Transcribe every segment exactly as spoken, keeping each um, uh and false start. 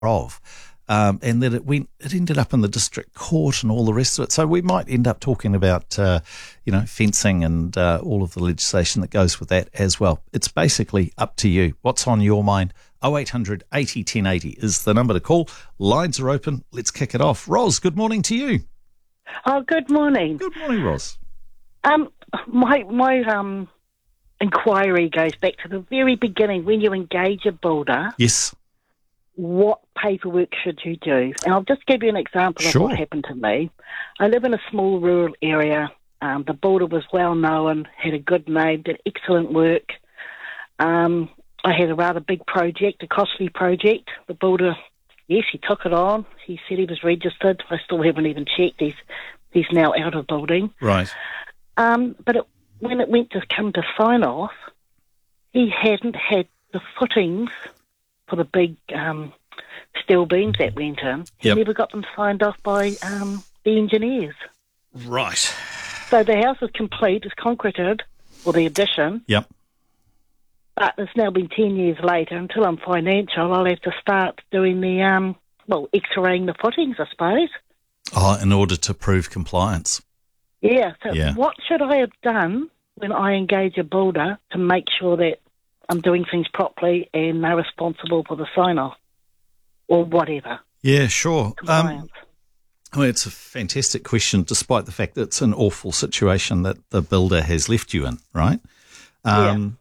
of. Um, and that it went, it ended up in the district court and all the rest of it. So we might end up talking about, uh, you know, fencing and uh, all of the legislation that goes with that as well. It's basically up to you. What's on your mind? oh eight hundred eighty ten eighty is the number to call. Lines are open. Let's kick it off. Ros, good morning to you. Oh, good morning. Good morning, Ros. Um, my my um inquiry goes back to the very beginning when you engage a builder. Yes. What paperwork should you do? And I'll just give you an example Sure. of what happened to me. I live in a small rural area. Um, the builder was well known, had a good name, did excellent work. Um, I had a rather big project, a costly project. The builder, yes, he took it on. He said he was registered. I still haven't even checked. He's, he's now out of building. Right. Um, but it, when it went to come to sign off, he hadn't had the footings for the big um, steel beams that went in. He Yep. never got them signed off by um, the engineers. Right. So the house is complete, it's concreted, or the addition, Yep. but it's now been ten years later. Until I'm financial, I'll have to start doing the, um, well, x-raying the footings, I suppose. Oh, in order to prove compliance. Yeah, so Yeah. what should I have done when I engage a builder to make sure that I'm doing things properly and they're responsible for the sign-off or whatever? Yeah, sure. Um, Compliance. well, it's a fantastic question, despite the fact that it's an awful situation that the builder has left you in, right? Um,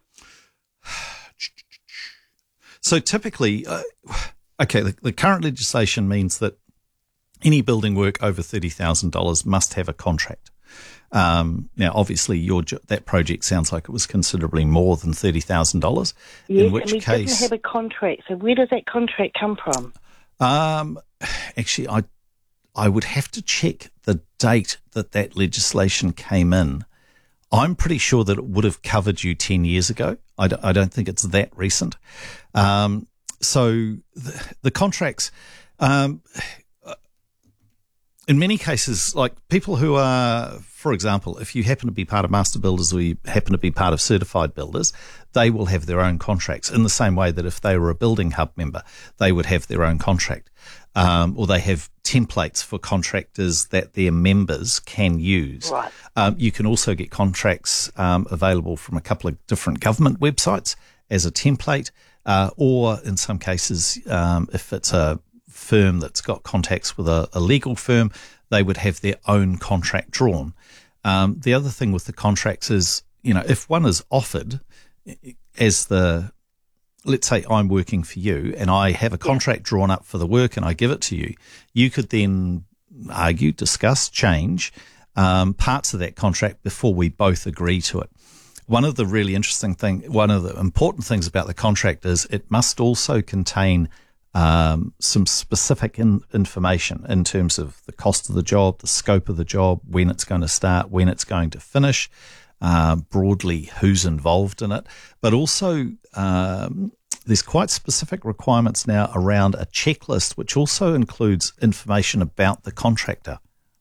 So typically, uh, okay, the, the current legislation means that any building work over thirty thousand dollars must have a contract. Um, now, obviously, your that project sounds like it was considerably more than thirty thousand dollars. Yes, in which and we case, didn't have a contract. So where does that contract come from? um, actually, I I would have to check the date that that legislation came in. I'm pretty sure that it would have covered you ten years ago. I don't, I don't think it's that recent. Um, so the, the contracts, um, in many cases, like people who are, for example, if you happen to be part of master builders or you happen to be part of certified builders, they will have their own contracts in the same way that if they were a building hub member, they would have their own contract. Um, or they have templates for contractors that their members can use. Right. Um, you can also get contracts um, available from a couple of different government websites as a template, uh, or in some cases, um, if it's a firm that's got contacts with a, a legal firm, they would have their own contract drawn. Um, the other thing with the contracts is, you know, if one is offered as the let's say I'm working for you and I have a contract drawn up for the work and I give it to you, you could then argue, discuss, change um, parts of that contract before we both agree to it. One of the really interesting thing, one of the important things about the contract is it must also contain um, some specific in, information in terms of the cost of the job, the scope of the job, when it's going to start, when it's going to finish, Uh, broadly who's involved in it, but also um, there's quite specific requirements now around a checklist, which also includes information about the contractor.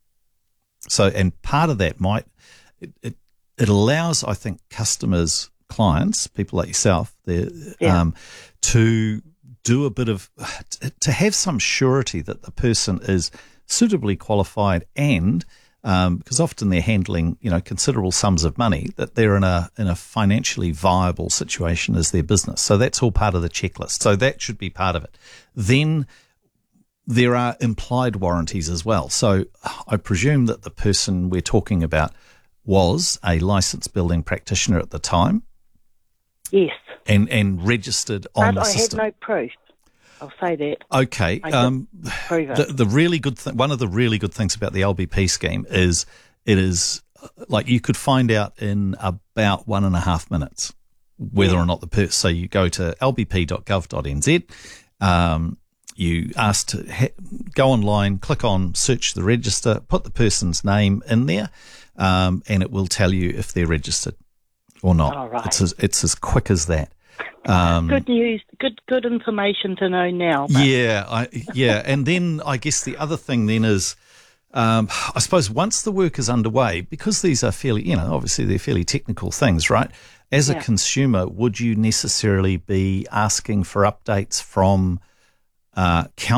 So, and part of that might, it, it, it allows, I think, customers, clients, people like yourself, Yeah. um, to do a bit of, to have some surety that the person is suitably qualified and Um, because often they're handling, you know, considerable sums of money, that they're in a in a financially viable situation as their business. So that's all part of the checklist. So that should be part of it. Then there are implied warranties as well. So I presume that the person we're talking about was a licensed building practitioner at the time. Yes. And and registered on But the I had system. no proof. I'll say that. Okay. I Um, prove it. the, the really good thing, one of the really good things about the L B P scheme is it is uh, like you could find out in about one and a half minutes whether Yeah. or not the person. So you go to l b p dot gov dot n z, um, you ask to ha- go online, click on search the register, put the person's name in there, um, and it will tell you if they're registered or not. All right. It's as, it's as quick as that. Um, Good news, good good information to know now. But Yeah, I, yeah, and then I guess the other thing then is, um, I suppose once the work is underway, because these are fairly, you know, obviously they're fairly technical things, right? As a Yeah. consumer, would you necessarily be asking for updates from uh,